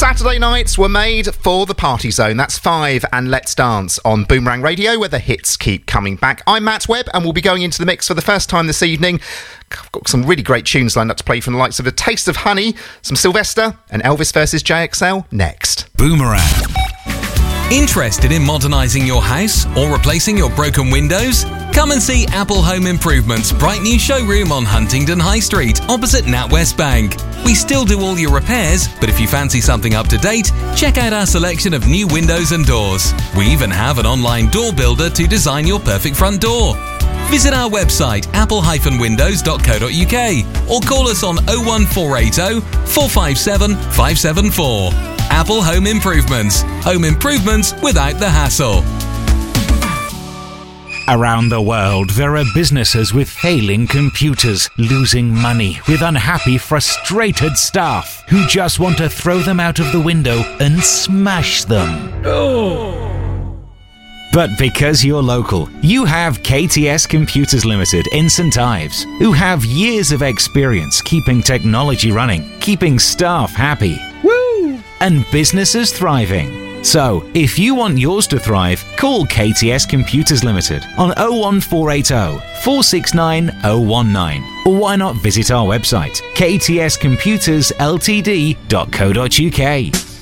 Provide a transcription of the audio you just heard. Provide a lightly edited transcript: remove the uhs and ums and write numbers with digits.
Saturday nights were made for the Party Zone. That's 5 and Let's Dance on Boomerang Radio, where the hits keep coming back. I'm Matt Webb, and we'll be going into the mix for the first time this evening. I've got some really great tunes lined up to play from the likes of A Taste of Honey, some Sylvester, and Elvis versus JXL next. Boomerang. Interested in modernising your house or replacing your broken windows? Come and see Apple Home Improvement's bright new showroom on Huntingdon High Street, opposite NatWest Bank. We still do all your repairs, but if you fancy something up to date, check out our selection of new windows and doors. We even have an online door builder to design your perfect front door. Visit our website apple-windows.co.uk or call us on 01480 457 574. Apple Home Improvements. Home improvements without the hassle. Around the world, there are businesses with failing computers, losing money, with unhappy, frustrated staff who just want to throw them out of the window and smash them. But because you're local, you have KTS Computers Limited in St Ives, who have years of experience keeping technology running, keeping staff happy, and businesses thriving. So, if you want yours to thrive, call KTS Computers Limited on 01480 469 019. Or why not visit our website, ktscomputersltd.co.uk.